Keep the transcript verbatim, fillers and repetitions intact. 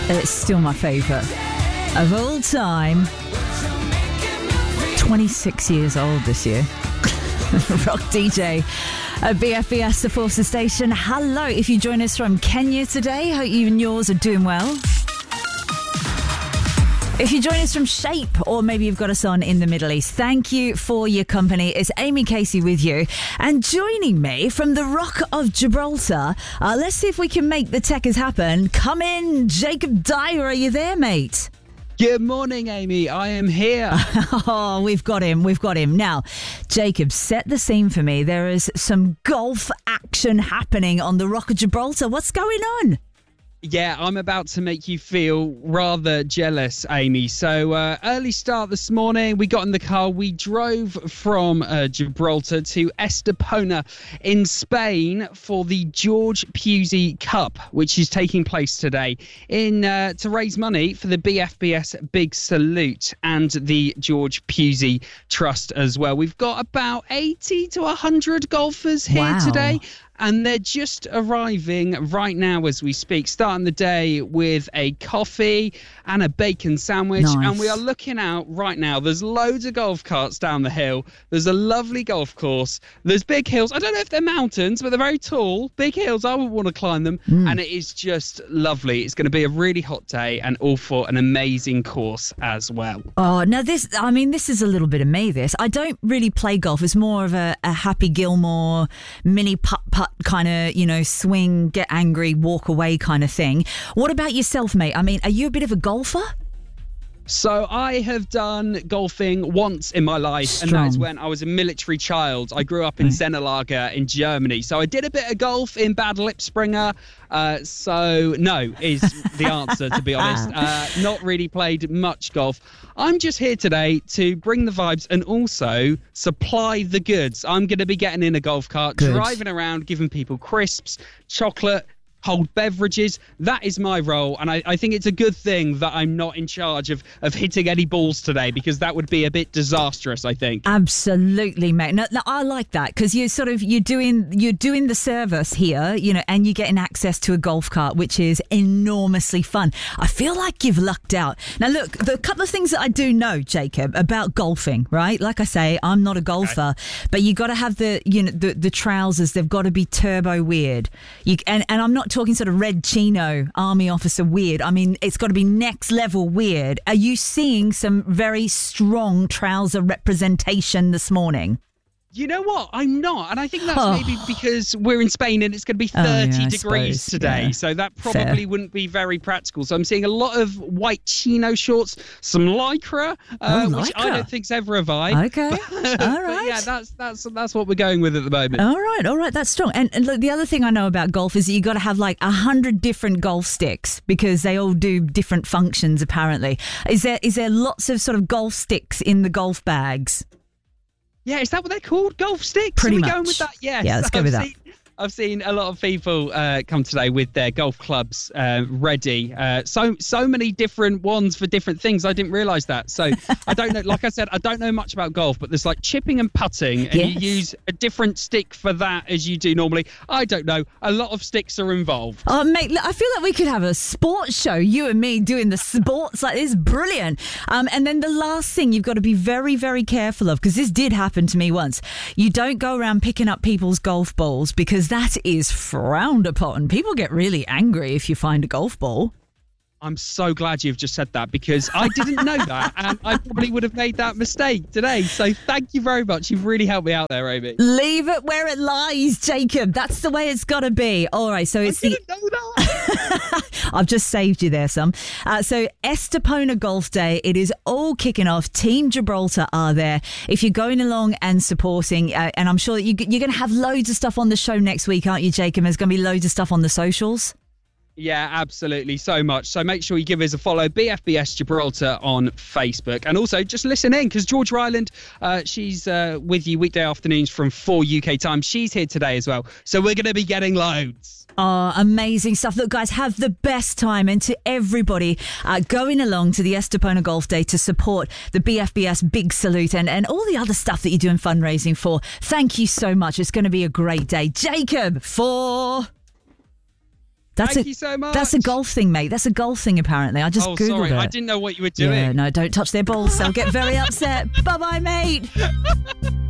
It's still my favourite of all time. twenty-six years old this year. Rock D J at B F B S, the Forces Station. Hello, if you join us from Kenya today, hope you and yours are doing well. If you join us from Shape, or maybe you've got us on in the Middle East, thank you for your company. It's Amy Casey with you. And joining me from the Rock of Gibraltar, uh, let's see if we can make the Techers happen. Come in, Jacob Dyer. Are you there, mate? Good morning, Amy. I am here. Oh, we've got him. We've got him. Now, Jacob, set the scene for me. There is some golf action happening on the Rock of Gibraltar. What's going on? Yeah, I'm about to make you feel rather jealous, Amy. So uh, early start this morning, we got in the car. We drove from uh, Gibraltar to Estepona in Spain for the George Pusey Cup, which is taking place today in uh, to raise money for the B F B S Big Salute and the George Pusey Trust as well. We've got about eighty to one hundred golfers here wow. today. And they're just arriving right now as we speak, starting the day with a coffee and a bacon sandwich. Nice. And we are looking out right now. There's loads of golf carts down the hill. There's a lovely golf course. There's big hills. I don't know if they're mountains, but they're very tall. Big hills. I would want to climb them. Mm. And it is just lovely. It's going to be a really hot day and all for an amazing course as well. Oh, now this, I mean, this is a little bit of me, this. I don't really play golf. It's more of a, a Happy Gilmore mini putt-putt kind of, you know, swing, get angry, walk away kind of thing. What about yourself, mate? I mean, are you a bit of a golfer? So I have done golfing once in my life, Strong. and that is when I was a military child. I grew up in Sennelager in Germany. So I did a bit of golf in Bad Lipspringer. Uh, so no is the answer, to be honest. Uh, not really played much golf. I'm just here today to bring the vibes and also supply the goods. I'm going to be getting in a golf cart, Good. driving around, giving people crisps, chocolate, cold beverages. That is my role, and I, I think it's a good thing that I'm not in charge of of hitting any balls today, because that would be a bit disastrous, I think. Absolutely, mate. No, no, I like that, because you're sort of you're doing you're doing the service here, you know, and you're getting access to a golf cart, which is enormously fun. I feel like you've lucked out. Now, look, the couple of things that I do know, Jacob, about golfing, right? Like I say, I'm not a golfer, okay. but you got to have the you know the the trousers. They've got to be turbo weird. You and and I'm not talking sort of red chino army officer weird. I mean, it's got to be next level weird. Are you seeing some very strong trouser representation this morning? You know what? I'm not. And I think that's oh. maybe because we're in Spain and it's going to be thirty oh, yeah, degrees suppose, today. Yeah. So that probably Fair. wouldn't be very practical. So I'm seeing a lot of white chino shorts, some lycra, uh, oh, which lycra. I don't think's ever a vibe. Okay. But, all right. But yeah, that's that's that's what we're going with at the moment. All right. All right. That's strong. And, and look, the other thing I know about golf is that you got to have like a hundred different golf sticks, because they all do different functions, apparently. Is there is there lots of sort of golf sticks in the golf bags? Yeah, is that what they're called? Golf sticks? Pretty Are we much. going with that? Yes. Yeah, let's go I've with that. seen, I've seen a lot of people uh, come today with their golf clubs uh, ready. Uh, so so many different ones for different things. I didn't realise that. So I don't know. Like I said, I don't know much about golf, but there's like chipping and putting, and yes. you use a different stick for that as you do normally. I don't know. A lot of sticks are involved. Oh, mate, I feel like we could have a sports show, you and me doing the sports. Like, this is brilliant. Um, and then the last thing you've got to be very, very careful of, because this did happen to me once. You don't go around picking up people's golf balls, because that is frowned upon. People get really angry if you find a golf ball. I'm so glad you've just said that, because I didn't know that, and I probably would have made that mistake today. So thank you very much. You've really helped me out there, Amy. Leave it where it lies, Jacob. That's the way it's got to be. All right, so it's I the... didn't know that. I've just saved you there, some. Uh, so Estepona Golf Day, it is all kicking off. Team Gibraltar are there. If you're going along and supporting, uh, and I'm sure that you, you're going to have loads of stuff on the show next week, aren't you, Jacob? There's going to be loads of stuff on the socials. Yeah, absolutely. So much. So make sure you give us a follow, B F B S Gibraltar on Facebook. And also just listen in, because Georgia Island, uh, she's uh, with you weekday afternoons from four U K time. She's here today as well. So we're going to be getting loads. Oh, amazing stuff. Look, guys, have the best time. And to everybody uh, going along to the Estepona Golf Day to support the B F B S Big Salute and, and all the other stuff that you're doing fundraising for, thank you so much. It's going to be a great day. Jacob, for... That's Thank a, you so much. That's a golf thing, mate. That's a golf thing, apparently. I just oh, Googled sorry. it. I didn't know what you were doing. Yeah, no, don't touch their balls. They'll get very upset. Bye-bye, mate.